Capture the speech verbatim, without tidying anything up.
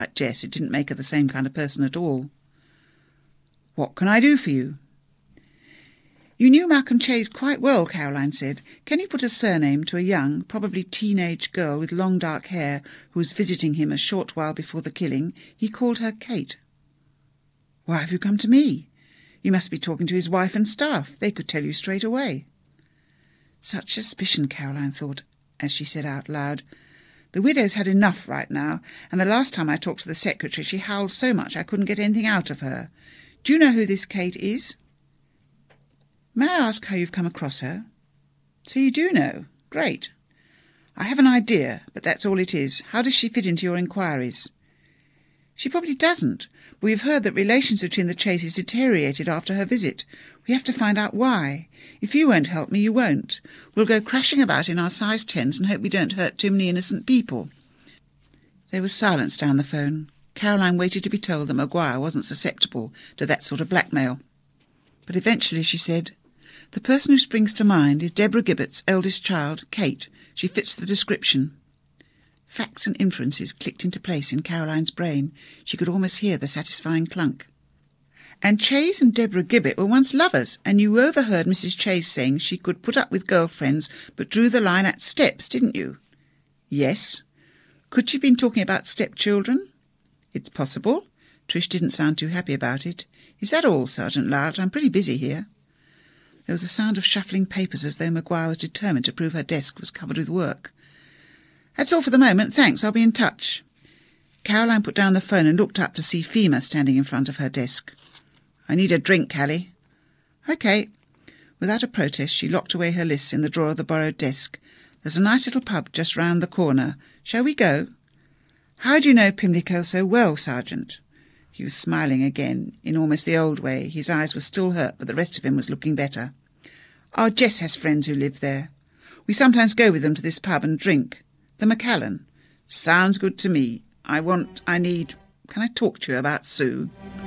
Like Jess, it didn't make her the same kind of person at all. "What can I do for you?" "You knew Malcolm Chase quite well," Caroline said. "Can you put a surname to a young, probably teenage girl with long dark hair who was visiting him a short while before the killing? He called her Kate." "Why have you come to me? You must be talking to his wife and staff. They could tell you straight away." Such suspicion, Caroline thought, as she said out loud. "The widow's had enough right now, and the last time I talked to the secretary she howled so much I couldn't get anything out of her. Do you know who this Kate is?" "May I ask how you've come across her?" "So you do know? Great." "I have an idea, but that's all it is. How does she fit into your inquiries?" "She probably doesn't, but we've heard that relations between the Chases deteriorated after her visit. We have to find out why. If you won't help me, you won't. We'll go crashing about in our size tens and hope we don't hurt too many innocent people." There was silence down the phone. Caroline waited to be told that Maguire wasn't susceptible to that sort of blackmail. But eventually she said, "The person who springs to mind is Deborah Gibbett's eldest child, Kate. She fits the description." Facts and inferences clicked into place in Caroline's brain. She could almost hear the satisfying clunk. "And Chase and Deborah Gibbett were once lovers, and you overheard Missus Chase saying she could put up with girlfriends, but drew the line at steps, didn't you?" "Yes." "Could she have been talking about stepchildren?" "It's possible." Trish didn't sound too happy about it. "Is that all, Sergeant Loud? I'm pretty busy here." There was a sound of shuffling papers, as though Maguire was determined to prove her desk was covered with work. "That's all for the moment. Thanks. I'll be in touch." Caroline put down the phone and looked up to see Fema standing in front of her desk. "I need a drink, Callie." "OK." Without a protest, she locked away her lists in the drawer of the borrowed desk. "There's a nice little pub just round the corner. Shall we go?" "How do you know Pimlico so well, Sergeant?" He was smiling again, in almost the old way. His eyes were still hurt, but the rest of him was looking better. "Oh, Jess has friends who live there. We sometimes go with them to this pub and drink. The Macallan." "Sounds good to me. I want, I need... Can I talk to you about Sue?"